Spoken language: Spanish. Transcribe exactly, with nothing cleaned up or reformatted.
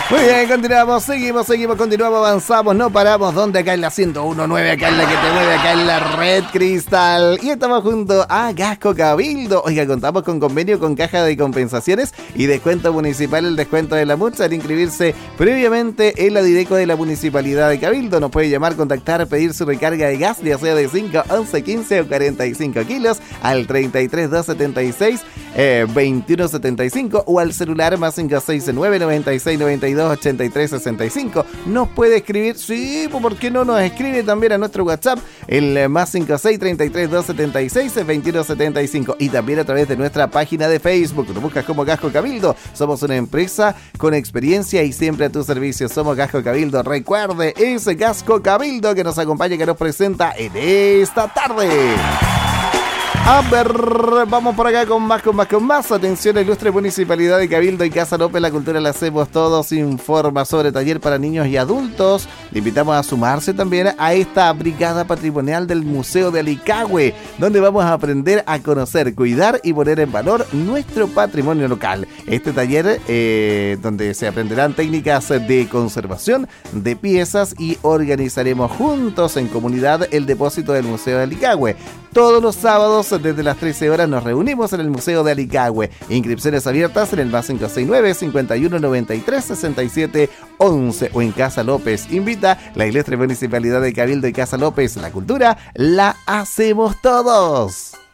Muy bien, continuamos, seguimos, seguimos, continuamos, avanzamos, no paramos. ¿Dónde? Acá en la ciento uno punto nueve, acá en la que te mueve, acá en la Red Cristal. Y estamos junto a Gasco Cabildo. Oiga, contamos con convenio con Caja de Compensaciones y descuento municipal, el descuento de la multa al inscribirse previamente en la Direco de la Municipalidad de Cabildo. Nos puede llamar, contactar, pedir su recarga de gas, ya sea de cinco, once, quince o cuarenta y cinco kilos, al treinta y tres, doscientos setenta y seis, eh, veintiuno setenta y cinco o al celular más cinco seis nueve, noventa y seis, noventa y dos, ochenta y tres sesenta y cinco. Nos puede escribir, sí, ¿por qué no nos escribe también a nuestro WhatsApp, el más cinco seis, treinta y tres, doscientos setenta y seis, veintiuno setenta y cinco, y también a través de nuestra página de Facebook. Nos buscas como Gasco Cabildo. Somos una empresa con experiencia y siempre a tu servicio. Somos Gasco Cabildo. Recuerde, es Gasco Cabildo que nos acompaña, que nos presenta en esta tarde. A ver, vamos por acá con más, con más, con más. Atención, ilustre Municipalidad de Cabildo y Casa López, la cultura la hacemos todos. Informa sobre taller para niños y adultos. Le invitamos a sumarse también a esta brigada patrimonial del Museo de Alicagüe, donde vamos a aprender a conocer, cuidar y poner en valor nuestro patrimonio local. Este taller, eh, donde se aprenderán técnicas de conservación de piezas y organizaremos juntos en comunidad el depósito del Museo de Alicagüe. Todos los sábados desde las trece horas nos reunimos en el Museo de Alicagüe. Inscripciones abiertas en el más cinco seis nueve, cincuenta y uno, noventa y tres, sesenta y siete, once o en Casa López. Invita la ilustre Municipalidad de Cabildo y Casa López. La cultura la hacemos todos.